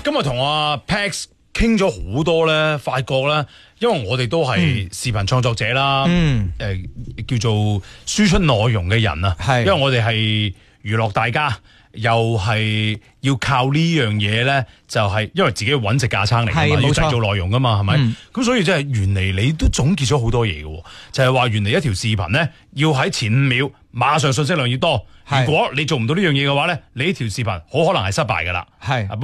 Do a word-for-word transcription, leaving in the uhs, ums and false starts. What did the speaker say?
今日同阿 Pax 傾咗好多咧，發覺咧，因為我哋都係視頻創作者啦，誒、 嗯呃、叫做輸出內容嘅人啊， 係因為我哋係娛樂大家，又係要靠呢樣嘢咧，就係、是、因為自己揾食架撐嚟㗎嘛，要製造內容㗎嘛，係咪？咁、嗯、所以即係原嚟你都總結咗好多嘢嘅，就係、是、話原嚟一條視頻咧，要喺前五秒馬上信息量要多，如果你做唔到呢樣嘢嘅話咧，你呢條視頻好可能係失敗㗎啦。 係。